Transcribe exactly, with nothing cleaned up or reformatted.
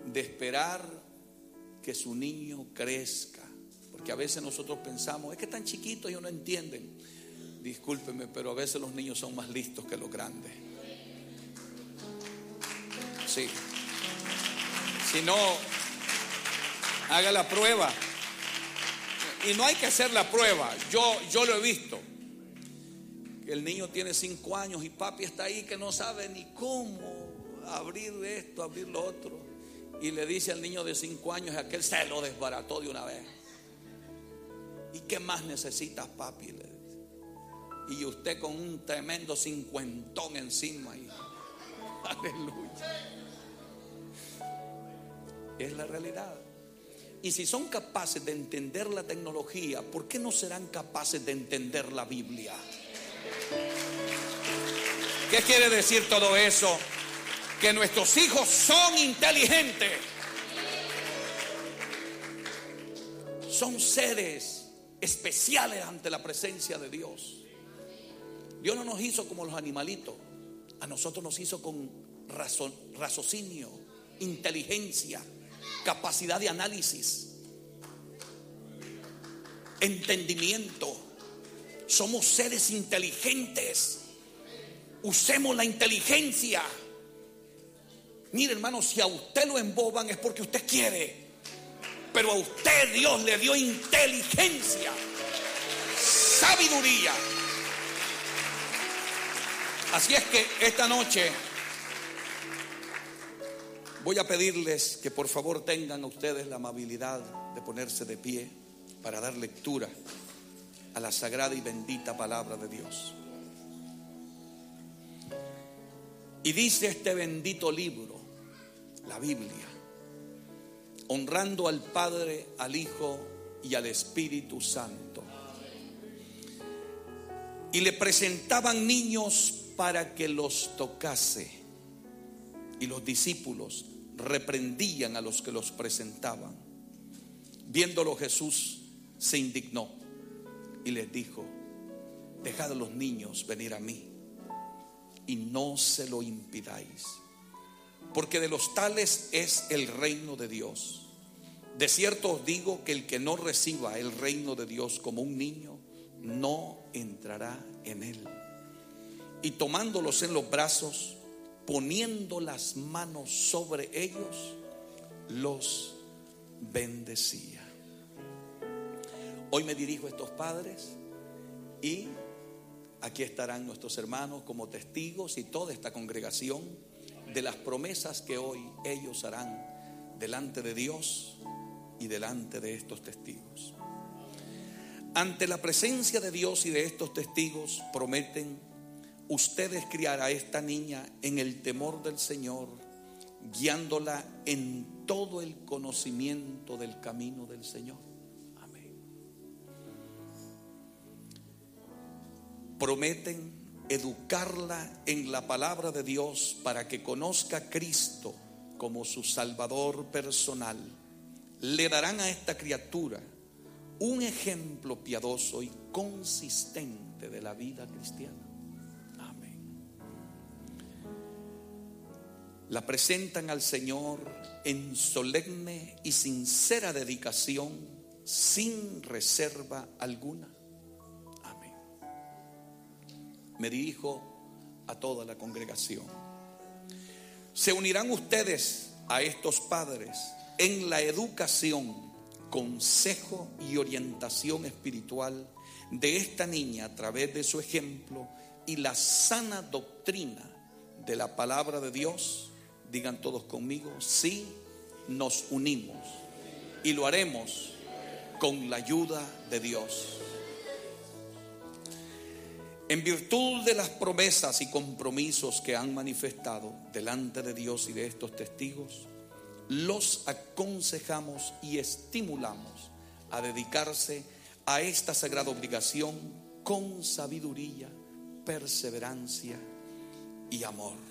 de esperar que su niño crezca. Porque a veces nosotros pensamos, es que están chiquitos y no entienden. Discúlpeme, pero a veces los niños son más listos que los grandes. Sí. Si no, haga la prueba. Y no hay que hacer la prueba. Yo, yo lo he visto. Que el niño tiene cinco años y papi está ahí que no sabe ni cómo abrir esto, abrir lo otro. Y le dice al niño de cinco años, aquel se lo desbarató de una vez. ¿Y qué más necesitas, papi? Le dice. Y usted con un tremendo cincuentón encima. Y, aleluya. Es la realidad. Y si son capaces de entender la tecnología, ¿por qué no serán capaces de entender la Biblia? ¿Qué quiere decir todo eso? Que nuestros hijos son inteligentes. Son seres especiales ante la presencia de Dios. Dios no nos hizo como los animalitos. A nosotros nos hizo con razón, raciocinio, inteligencia, capacidad de análisis, entendimiento. Somos seres inteligentes. Usemos la inteligencia. Mire, hermano, si a usted lo emboban es porque usted quiere, pero a usted Dios le dio inteligencia, sabiduría. Así es que esta noche voy a pedirles que por favor tengan a ustedes la amabilidad de ponerse de pie para dar lectura a la sagrada y bendita palabra de Dios. Y dice este bendito libro, la Biblia, honrando al Padre, al Hijo y al Espíritu Santo. Y le presentaban niños para que los tocase. Y los discípulos reprendían a los que los presentaban. Viéndolo, Jesús se indignó y les dijo: dejad a los niños venir a mí y no se lo impidáis, porque de los tales es el reino de Dios. De cierto os digo que el que no reciba el reino de Dios como un niño, no entrará en él. Y tomándolos en los brazos, poniendo las manos sobre ellos, los bendecía. Hoy me dirijo a estos padres y aquí estarán nuestros hermanos como testigos y toda esta congregación de las promesas que hoy ellos harán delante de Dios y delante de estos testigos. Ante la presencia de Dios y de estos testigos prometen ustedes criar a esta niña en el temor del Señor, guiándola en todo el conocimiento del camino del Señor. Amén. Prometen educarla en la palabra de Dios para que conozca a Cristo como su Salvador personal. Le darán a esta criatura un ejemplo piadoso y consistente de la vida cristiana. La presentan al Señor en solemne y sincera dedicación, sin reserva alguna. Amén. Me dirijo a toda la congregación. Se unirán ustedes a estos padres en la educación, consejo y orientación espiritual de esta niña a través de su ejemplo y la sana doctrina de la palabra de Dios. Digan todos conmigo: sí, nos unimos y lo haremos con la ayuda de Dios. En virtud de las promesas y compromisos que han manifestado delante de Dios y de estos testigos, los aconsejamos y estimulamos a dedicarse a esta sagrada obligación con sabiduría, perseverancia y amor.